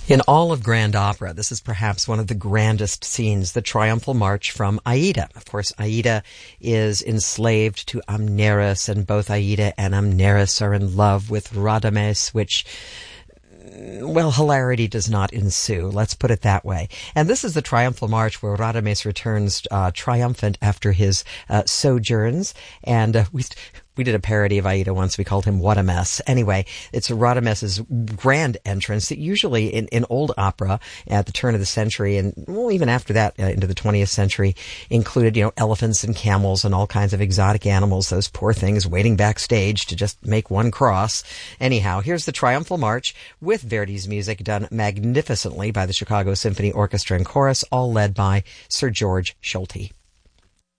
In all of grand opera, this is perhaps one of the grandest scenes, the triumphal march from Aida. Of course, Aida is enslaved to Amneris, and both Aida and Amneris are in love with Radames, which, well, hilarity does not ensue. Let's put it that way. And this is the triumphal march where Radames returns triumphant after his sojourns. And we did a parody of Aida once. We called him What a Mess. Anyway, it's Radames's grand entrance that usually in old opera at the turn of the century, and well, even after that into the 20th century, included, elephants and camels and all kinds of exotic animals, those poor things waiting backstage to just make one cross. Anyhow, here's the triumphal march with Verdi's music done magnificently by the Chicago Symphony Orchestra and Chorus, all led by Sir George Solti.